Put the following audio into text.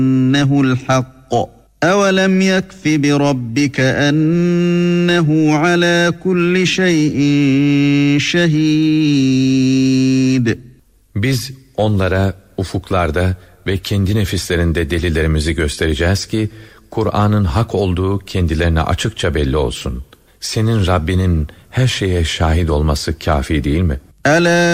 ennehu'l hak. أَوَلَمْ يَكْفِ بِرَبِّكَ أَنَّهُ عَلَى كُلِّ شَيْءٍ شَهِيدٌ. Biz onlara ufuklarda ve kendi nefislerinde delillerimizi göstereceğiz ki Kur'an'ın hak olduğu kendilerine açıkça belli olsun. Senin Rabbinin her şeye şahit olması kâfi değil mi? أَلَا